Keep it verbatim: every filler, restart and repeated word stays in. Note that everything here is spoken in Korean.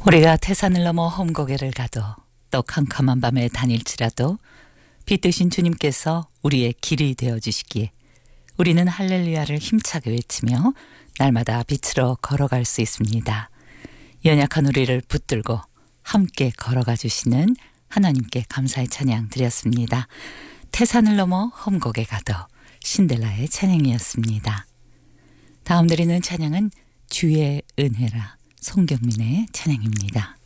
우리가 태산을 넘어 험고개를 가도 또 캄캄한 밤에 다닐지라도 빛드신 주님께서 우리의 길이 되어주시기에 우리는 할렐루야를 힘차게 외치며 날마다 빛으로 걸어갈 수 있습니다. 연약한 우리를 붙들고 함께 걸어가 주시는 하나님께 감사의 찬양 드렸습니다. 태산을 넘어 험곡에 가도 신델라의 찬양이었습니다. 다음 드리는 찬양은 주의 은혜라 송경민의 찬양입니다.